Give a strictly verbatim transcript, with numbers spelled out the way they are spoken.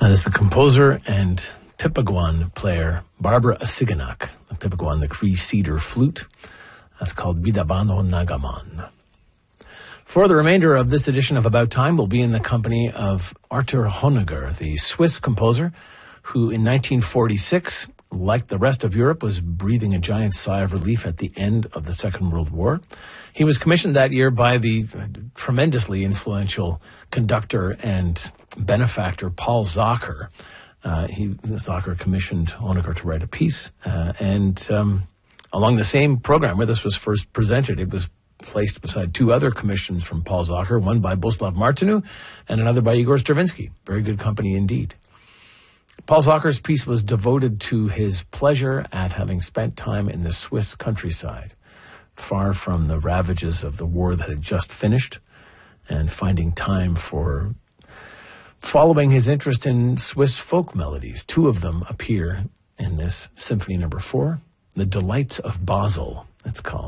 That is the composer and pipagwan player Barbara Asiganak. The pipagwan, the Cree cedar flute. That's called Bidabano Nagaman. For the remainder of this edition of About Time, we'll be in the company of Arthur Honegger, the Swiss composer, who in nineteen forty-six, like the rest of Europe, was breathing a giant sigh of relief at the end of the Second World War. He was commissioned that year by the tremendously influential conductor and benefactor Paul Zacher. Uh, he, Zacher commissioned Honegger to write a piece, uh, and um, along the same program where this was first presented, it was placed beside two other commissions from Paul Zacher, one by Boslav Martinu and another by Igor Stravinsky. Very good company indeed. Paul Zacher's piece was devoted to his pleasure at having spent time in the Swiss countryside, far from the ravages of the war that had just finished, and finding time for following his interest in Swiss folk melodies. Two of them appear in this Symphony Number Four, The Delights of Basel, it's called.